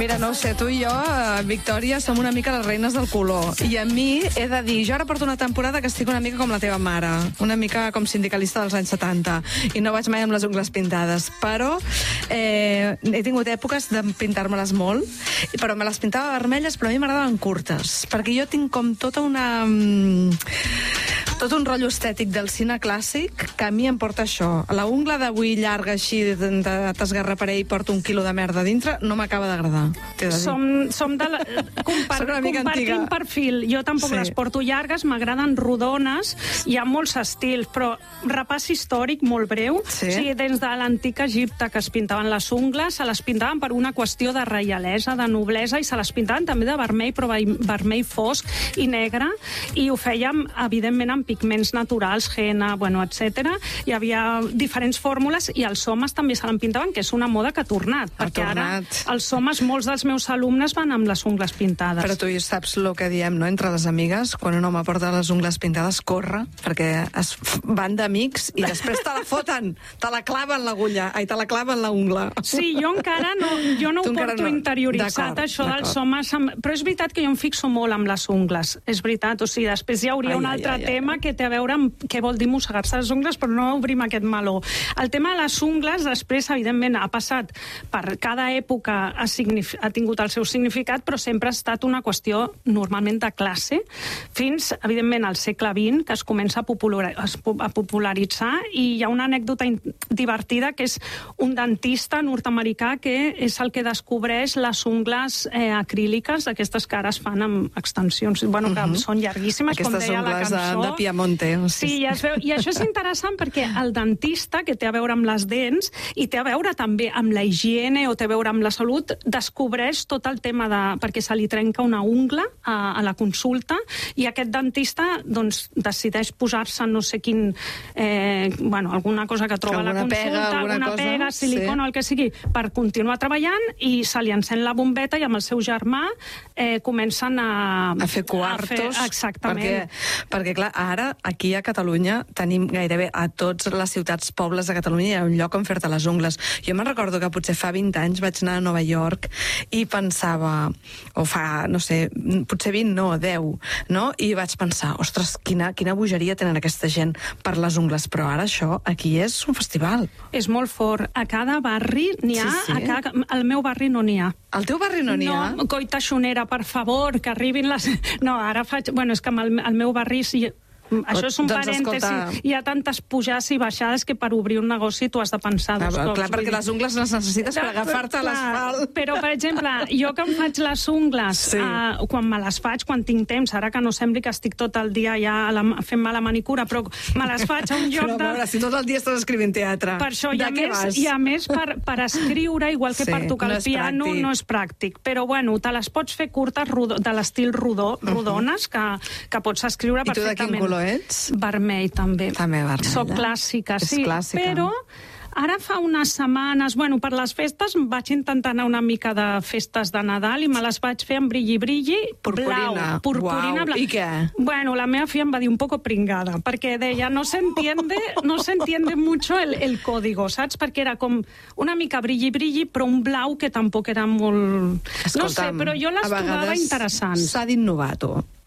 Mira, no ho sé, tu i jo, Victòria, som una mica les reines del color. I a mi, he de dir, jo ara porto una temporada que estic una mica com la teva mare, una mica com sindicalista dels anys 70, i no vaig mai amb les ungles pintades, però he tingut èpoques de pintar-me-les molt, però me les pintava vermelles, però a mi m'agradaven curtes, perquè jo tinc com tota una... tot un rotllo estètic del cine clàssic que a mi em porta això. La ungla d'avui llarga així t'esgarraparé i porta un quilo de merda dintre, no m'acaba d'agradar. Som de compartim perfil. Jo tampoc les porto llargues, m'agraden rodones, hi ha molts estils, però repàs històric molt breu. Sí. O sigui, des de l'antic Egipte que es pintaven les ungles, se les pintaven per una qüestió de reialesa, de noblesa, i se les pintaven també de vermell, però vermell fosc i negre, i ho fèiem, evidentment, amb pigments naturals, henna, bueno, etc. Hi havia diferents fórmules i els homes també se l'empintaven, que és una moda que ha tornat, perquè ara els homes, molts dels meus alumnes van amb les ungles pintades. Però tu saps el que diem, no?, entre les amigues, quan un home porta les ungles pintades, corre, perquè es van d'amics i després te la foten, te la claven l'agulla, te la claven la ungla. Sí, jo encara no, jo no ho porto interioritzat, això dels homes, però és veritat que jo em fixo molt amb les ungles, és veritat, o sigui, després hi hauria un altre tema que té a veure amb què vol dir mossegar-se les ungles, però no obrim aquest meló. El tema de les ungles, després, evidentment, ha passat per cada època, ha tingut el seu significat, però sempre ha estat una qüestió normalment de classe, fins, evidentment, al segle XX, que es comença a popularitzar, i hi ha una anècdota divertida, que és un dentista nord-americà que és el que descobreix les ungles acríliques, d'aquestes que ara es fan amb extensions, bueno, que són llarguíssimes, com deia la cançó. Aquestes ungles de Piemonte. Sí, ja es veu. I això és interessant perquè el dentista, que té a veure amb les dents i té a veure també amb la higiene o té a veure amb la salut, descobreix tot el tema de... perquè se li trenca una ungla a la consulta, i aquest dentista doncs, decideix posar-se no sé quin... bueno, alguna cosa que troba a la consulta, alguna pega, silicona, el que sigui, per continuar treballant, i se li encén la bombeta i amb el seu germà comencen a fer quartos. Exactament. Perquè clar, ara aquí a Catalunya tenim gairebé a totes les ciutats, pobles de Catalunya, hi ha un lloc on fer-te les ungles. Jo me'n recordo que potser fa 20 anys vaig anar a Nova York i pensava, o fa, no sé, potser 20 no, 10, no? I vaig pensar, ostres, quina bogeria tenen aquesta gent per les ungles, però ara això aquí és un festival. És molt fort. A cada barri n'hi ha, al meu barri no n'hi ha. Al teu barri no n'hi ha? No, Coita Xonera, per favor, que arribin les... No, ara faig... Bueno, és que al meu barri... Això és un parèntesi. Hi ha tantes pujades i baixades que per obrir un negoci tu has de pensar dos cops. Clar, perquè les ungles les necessites per agafar-te a l'asfalt. Però, per exemple, jo que em faig les ungles, quan me les faig, quan tinc temps, ara que no sembli que estic tot el dia ja fent-me la manicura, però me les faig a un lloc de... Però a veure, si tot el dia estàs escrivint teatre, per això, i a més per escriure, igual que per tocar el piano, no és pràctic. Però, bueno, te les pots fer curtes, de l'estil rodó, rodones, que pots escriure perfectament. I tu de quin color ets? Vermell, també. També vermell. Soc clàssica, sí. És clàssica. Però ara fa unes setmanes, bueno, per les festes vaig intentar anar una mica de festes de Nadal i me les vaig fer amb brilli-brilli blau. Purpurina blau. I què? Bueno, la meva filla em va dir un poco pringada, perquè deia, no se entiende mucho el código, saps? Perquè era com una mica brilli-brilli, però un blau que tampoc era molt... Escolta'm, no sé, però jo les trobava interessants. S'ha d'innovar, tu.